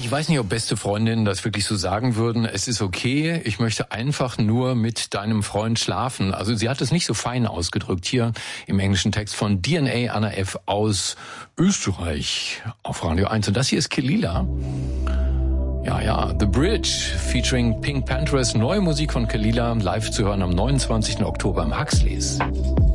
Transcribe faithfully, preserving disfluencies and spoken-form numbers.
Ich weiß nicht, ob beste Freundinnen das wirklich so sagen würden. Es ist okay, ich möchte einfach nur mit deinem Freund schlafen. Also sie hat es nicht so fein ausgedrückt. Hier im englischen Text von D N A Anna F. aus Österreich auf Radio eins. Und das hier ist Kehlila. Ja, ja, The Bridge featuring Pink Panthers. Neue Musik von Kehlila, live zu hören am neunundzwanzigsten Oktober im Huxleys.